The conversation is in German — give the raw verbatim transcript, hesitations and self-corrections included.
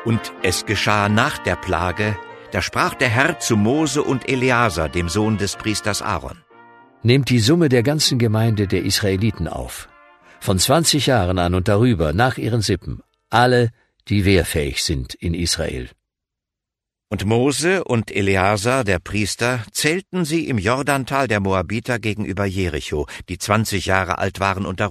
Und es geschah nach der Plage, da sprach der Herr zu Mose und Eleazar, dem Sohn des Priesters Aaron: Nehmt die Summe der ganzen Gemeinde der Israeliten auf, von zwanzig Jahren an und darüber, nach ihren Sippen, alle, die wehrfähig sind in Israel. Und Mose und Eleazar, der Priester, zählten sie im Jordantal der Moabiter gegenüber Jericho, die zwanzig Jahre alt waren und